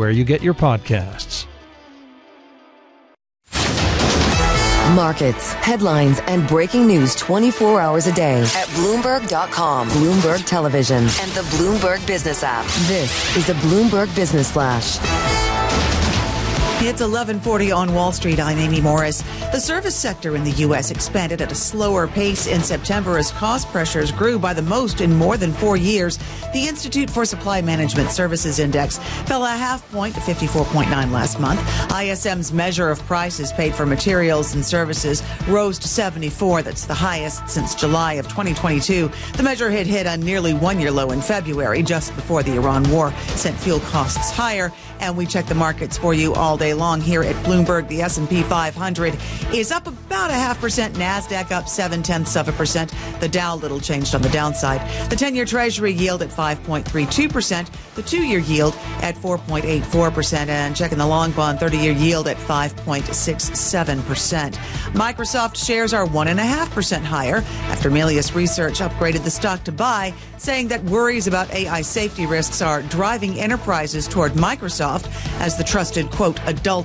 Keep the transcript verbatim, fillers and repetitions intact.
anywhere you get your podcasts. Markets, headlines, and breaking news twenty-four hours a day at Bloomberg dot com, Bloomberg Television, and the Bloomberg Business app. This is the Bloomberg Business Flash. It's eleven forty on Wall Street. I'm Amy Morris. The service sector in the U S expanded at a slower pace in September as cost pressures grew by the most in more than four years. The Institute for Supply Management Services Index fell a half point to fifty-four point nine last month. I S M's measure of prices paid for materials and services rose to seventy-four. That's the highest since July of twenty twenty-two. The measure had hit a nearly one-year low in February, just before the Iran war sent fuel costs higher. And we check the markets for you all day long here at Bloomberg. The S and P five hundred is up about a half percent. NASDAQ up seven-tenths of a percent. The Dow little changed on the downside. The ten-year Treasury yield at five point three two percent. The two-year yield at four point eight four percent. And checking the long bond thirty-year yield at five point six seven percent. Microsoft shares are one point five percent higher after Melius Research upgraded the stock to buy, saying that worries about A I safety risks are driving enterprises toward Microsoft as the trusted, quote, adult